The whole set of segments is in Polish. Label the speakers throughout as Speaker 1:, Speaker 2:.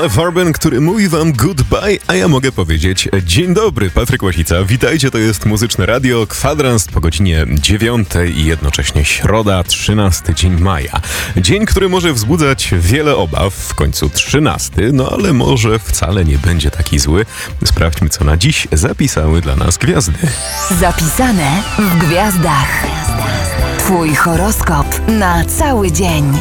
Speaker 1: Ale Farben, który mówi wam goodbye, a ja mogę powiedzieć dzień dobry, Patryk Łasica. Witajcie, to jest Muzyczne Radio, kwadrans po godzinie 9 i jednocześnie środa, 13 dzień maja. Dzień, który może wzbudzać wiele obaw, w końcu 13, no ale może wcale nie będzie taki zły. Sprawdźmy, co na dziś zapisały dla nas gwiazdy.
Speaker 2: Zapisane w gwiazdach. Twój horoskop na cały dzień.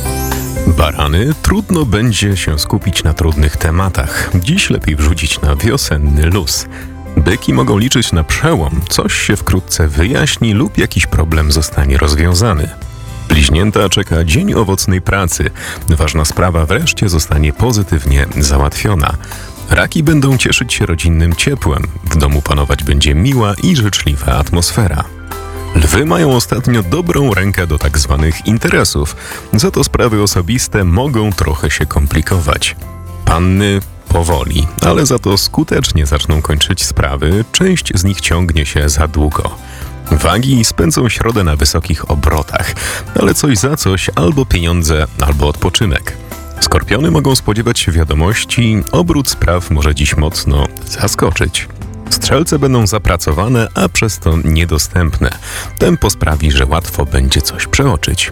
Speaker 1: Barany, trudno będzie się skupić na trudnych tematach. Dziś lepiej wrzucić na wiosenny luz. Byki mogą liczyć na przełom, coś się wkrótce wyjaśni lub jakiś problem zostanie rozwiązany. Bliźnięta czeka dzień owocnej pracy. Ważna sprawa wreszcie zostanie pozytywnie załatwiona. Raki będą cieszyć się rodzinnym ciepłem. W domu panować będzie miła i życzliwa atmosfera. Lwy mają ostatnio dobrą rękę do tak zwanych interesów, za to sprawy osobiste mogą trochę się komplikować. Panny powoli, ale za to skutecznie zaczną kończyć sprawy, część z nich ciągnie się za długo. Wagi spędzą środę na wysokich obrotach, ale coś za coś, albo pieniądze, albo odpoczynek. Skorpiony mogą spodziewać się wiadomości, obrót spraw może dziś mocno zaskoczyć. Strzelce będą zapracowane, a przez to niedostępne. Tempo sprawi, że łatwo będzie coś przeoczyć.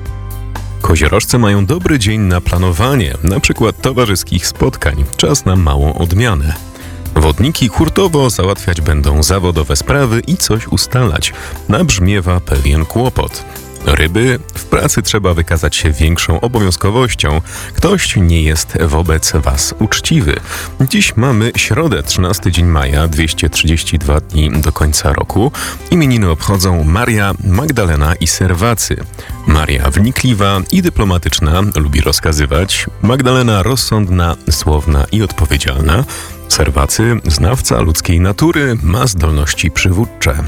Speaker 1: Koziorożce mają dobry dzień na planowanie, na przykład towarzyskich spotkań. Czas na małą odmianę. Wodniki hurtowo załatwiać będą zawodowe sprawy i coś ustalać. Nabrzmiewa pewien kłopot. Ryby, w pracy trzeba wykazać się większą obowiązkowością. Ktoś nie jest wobec was uczciwy. Dziś mamy środę, 13 dzień maja, 232 dni do końca roku. Imieniny obchodzą Maria, Magdalena i Serwacy. Maria wnikliwa i dyplomatyczna, lubi rozkazywać. Magdalena rozsądna, słowna i odpowiedzialna. Serwacy, znawca ludzkiej natury, ma zdolności przywódcze.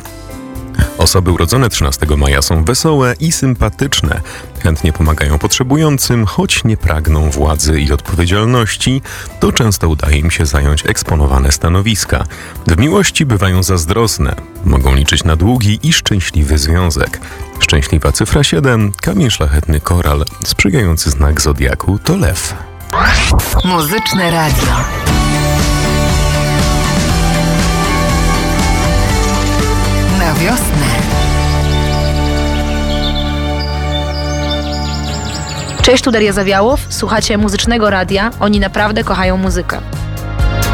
Speaker 1: Osoby urodzone 13 maja są wesołe i sympatyczne. Chętnie pomagają potrzebującym, choć nie pragną władzy i odpowiedzialności, to często udaje im się zająć eksponowane stanowiska. W miłości bywają zazdrosne. Mogą liczyć na długi i szczęśliwy związek. Szczęśliwa cyfra 7, kamień szlachetny koral, sprzyjający znak zodiaku to lew.
Speaker 2: Muzyczne Radio. Na wiosnę.
Speaker 3: Cześć, tu Daria Zawiałow, słuchacie Muzycznego Radia, oni naprawdę kochają muzykę.